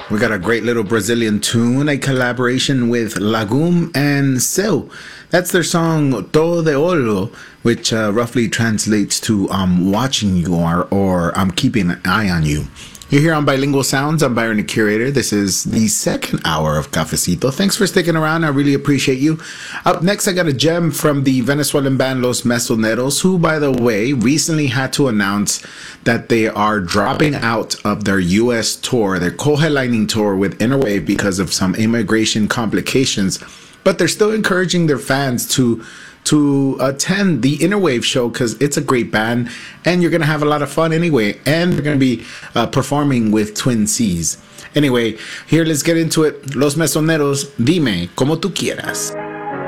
We got a great little Brazilian tune, a collaboration with Lagum and Seu. That's their song Todo de Olho, which roughly translates to I'm watching you or I'm keeping an eye on you. You're here on Bilingual Sounds. I'm Byron, the curator. This is the second hour of Cafecito. Thanks for sticking around. I really appreciate you. Up next, I got a gem from the Venezuelan band Los Mesoneros, who, by the way, recently had to announce that they are dropping out of their U.S. tour, their co-headlining tour with Innerwave because of some immigration complications. But they're still encouraging their fans to attend the Innerwave show because it's a great band and you're going to have a lot of fun anyway. And they're going to be performing with Twin C's. Anyway, here, let's get into it. Los Mesoneros, Dime Como Tú Quieras.